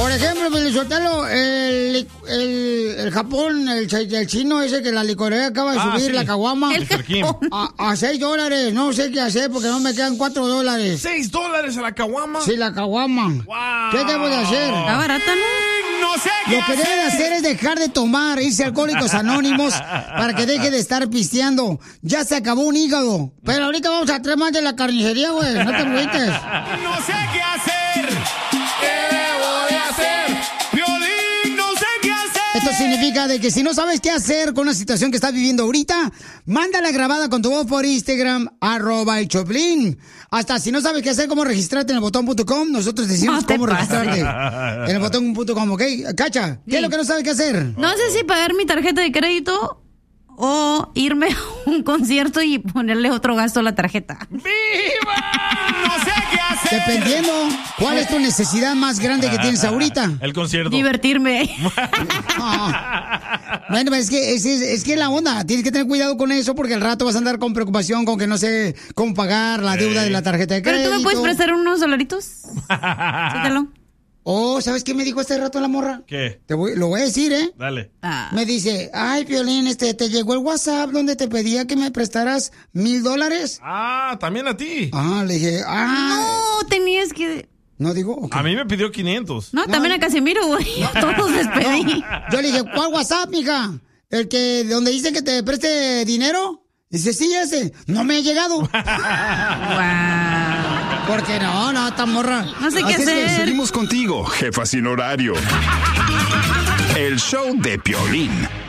Por ejemplo, Pelizotelo, el Japón, el chino ese que la licorería acaba de subir, sí. La caguama. A $6. No sé qué hacer porque no me quedan $4. $6 a la caguama. Sí, la caguama. Wow. ¿Qué debo de hacer? Está barata, ¿no? No sé qué Lo que debe de hacer es dejar de tomar, irse a Alcohólicos Anónimos para que deje de estar pisteando. Ya se acabó un hígado. Pero ahorita vamos a traer más de la carnicería, güey. No te agüites. No sé qué hacer. ¿Qué debo de hacer? Piolín, no sé qué hacer. Esto significa de que si no sabes qué hacer con una situación que estás viviendo ahorita, mándala grabada con tu voz por Instagram, @el Choplin. Hasta si no sabes qué hacer, cómo registrarte en elbotón.com, nosotros decimos cómo registrarte en elbotón.com, ¿ok? Cacha, ¿qué es lo que no sabes qué hacer? No sé si pagar mi tarjeta de crédito o irme a un concierto y ponerle otro gasto a la tarjeta. ¡Viva! No sé qué hacer. Dependiendo, ¿cuál es tu necesidad más grande que tienes ahorita? El concierto. Divertirme. Bueno, es que la onda, tienes que tener cuidado con eso porque al rato vas a andar con preocupación con que no sé cómo pagar la deuda de la tarjeta de crédito. ¿Pero tú me puedes prestar unos dolaritos? Sítelo. Oh, ¿sabes qué me dijo este rato la morra? ¿Qué? Lo voy a decir, ¿eh? Dale. Me dice, ay, Piolín, te llegó el WhatsApp donde te pedía que me prestaras $1,000. Ah, también a ti. Le dije, No, tenías que... ¿No digo? Okay. A mí me pidió 500. No, también a Casimiro, güey. Todos les pedí. Yo le dije, ¿cuál WhatsApp, mija? ¿El que donde dice que te preste dinero? Dice, sí, ese. No me ha llegado. Wow. Porque no, esta morra. No sé qué hacer. Seguimos contigo, jefa sin horario. El show de Piolín.